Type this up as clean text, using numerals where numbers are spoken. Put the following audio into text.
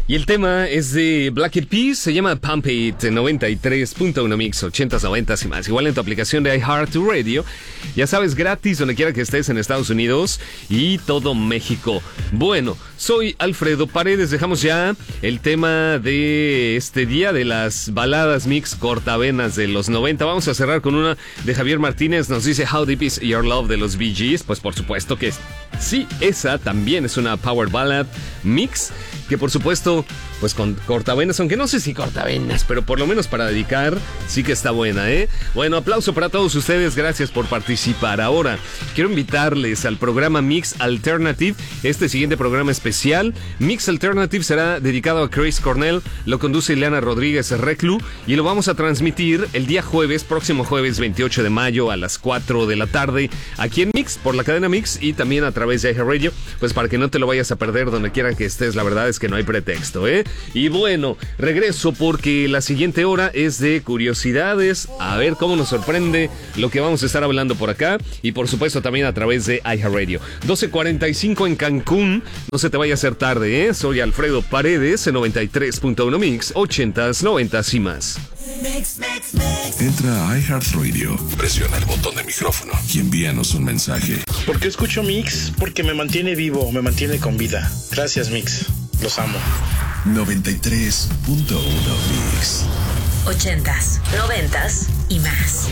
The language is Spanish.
Y el tema es de Black Eyed Peas, se llama Pump It, 93.1 Mix, 80s, 90s y más. Igual en tu aplicación de iHeartRadio, ya sabes, gratis donde quiera que estés en Estados Unidos y todo México. Bueno, soy Alfredo Paredes, dejamos ya el tema de este día de las baladas mix cortavenas de los 90. Vamos a cerrar con una de Javier Martínez, nos dice How Deep Is Your Love de los Bee Gees. Pues por supuesto que sí, esa también es una power ballad mix, que por supuesto, pues con cortavenas, aunque no sé si cortavenas, pero por lo menos para dedicar, sí que está buena, ¿eh? Bueno, aplauso para todos ustedes, gracias por participar. Ahora, quiero invitarles al programa Mix Alternative, este siguiente programa especial. Mix Alternative será dedicado a Chris Cornell, lo conduce Ileana Rodríguez Reclu, y lo vamos a transmitir el día jueves, próximo jueves 28 de mayo a las 4 de la tarde, aquí en Mix, por la cadena Mix, y también a través de iHeartRadio, pues para que no te lo vayas a perder donde quiera que estés. La verdad es que no hay pretexto, ¿eh? Y bueno, regreso porque la siguiente hora es de curiosidades, a ver cómo nos sorprende lo que vamos a estar hablando por acá, y por supuesto también a través de iHeartRadio. 12:45 en Cancún, no se te vaya a hacer tarde, ¿eh? Soy Alfredo Paredes, en 93.1 Mix, 80s, 90s y más. Entra a iHeartRadio, presiona el botón de micrófono y envíanos un mensaje. ¿Por qué escucho Mix? Porque me mantiene vivo, me mantiene con vida. Gracias, Mix. Los amo. 93.1 Mix. 80s, 90s y más.